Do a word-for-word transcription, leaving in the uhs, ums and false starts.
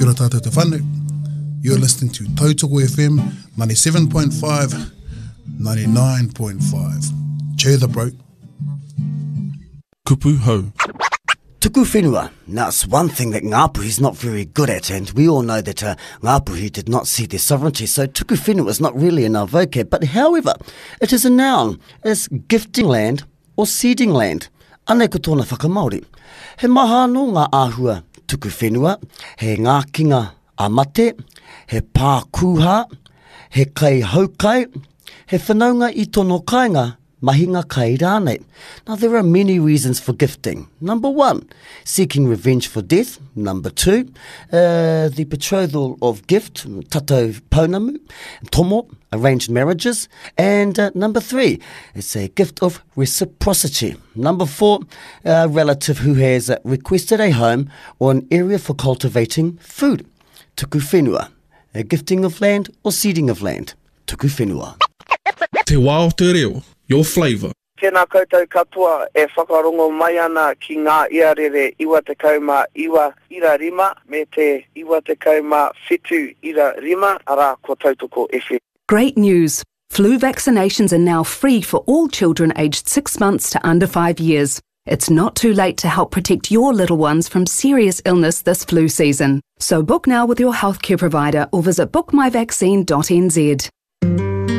Kia ora tātou te whānau. You're listening to Tautoko F M ninety-seven point five, ninety-nine point five. Cheer the bro. Kupu hau. Tuku whenua. Now, it's one thing that Ngāpuhi's not very good at, and we all know that uh, Ngāpuhi did not see their sovereignty, so tuku whenua is not really in our vocab. But however, it is a noun. It's gifting land or seeding land. Anei ko tōna whakamauri. He maha no ngā āhua tuku whenua, he ngā kinga a mate, he pā kūha, he kai haukai, he whanaunga i tono kāinga, mahinga kai rānei. Now, there are many reasons for gifting. Number one, seeking revenge for death. Number two, uh, the betrothal of gift, tatou pounamu, tomo, arranged marriages. And uh, number three, it's a gift of reciprocity. Number four, a relative who has uh, requested a home or an area for cultivating food. Tuku whenua, a gifting of land or seeding of land. Tuku whenua. Te wā o te reo, your flavour. Tēnā koutou katoa e whakarongo mai ana ki ngā iarere iwa te kauma iwa ira rima me te iwa te kauma whitu ira rima ara ko Tautoko F M. Great news! Flu vaccinations are now free for all children aged six months to under five years. It's not too late to help protect your little ones from serious illness this flu season. So book now with your healthcare provider or visit book my vaccine dot n z.